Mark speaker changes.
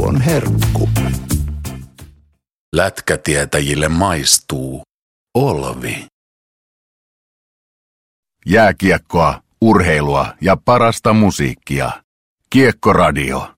Speaker 1: on herkku.
Speaker 2: Lätkätietäjille maistuu Olvi.
Speaker 3: Jääkiekkoa, urheilua ja parasta musiikkia. Kiekkoradio.